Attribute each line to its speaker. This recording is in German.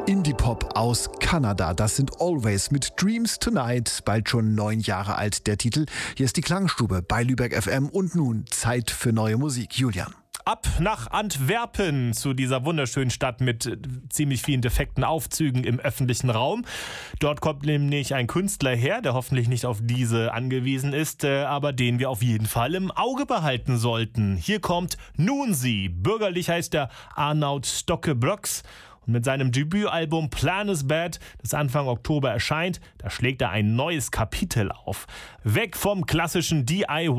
Speaker 1: Indie-Pop aus Kanada. Das sind Always mit Dreams Tonight. Bald schon 9 Jahre alt der Titel. Hier ist die Klangstube bei Lübeck FM und nun Zeit für neue Musik. Julian.
Speaker 2: Ab nach Antwerpen, zu dieser wunderschönen Stadt mit ziemlich vielen defekten Aufzügen im öffentlichen Raum. Dort kommt nämlich ein Künstler her, der hoffentlich nicht auf diese angewiesen ist, aber den wir auf jeden Fall im Auge behalten sollten. Hier kommt Noonzy. Bürgerlich heißt er Arnaud Stocke-Brox. Und mit seinem Debütalbum Plan is Bad, das Anfang Oktober erscheint, da schlägt er ein neues Kapitel auf. Weg vom klassischen DIY